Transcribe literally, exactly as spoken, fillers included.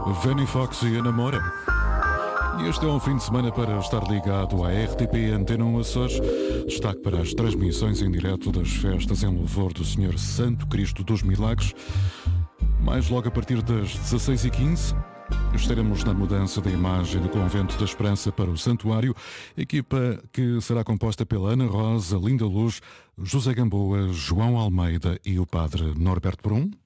Vanny Fox e a Namora. E este é um fim de semana para estar ligado à R T P Antena um Açores. Destaque para as transmissões em direto das festas em louvor do Senhor Santo Cristo dos Milagres. Mais logo a partir das dezasseis e quinze, estaremos na mudança da imagem do Convento da Esperança para o Santuário, equipa que será composta pela Ana Rosa, Linda Luz, José Gamboa, João Almeida e o Padre Norberto Brum.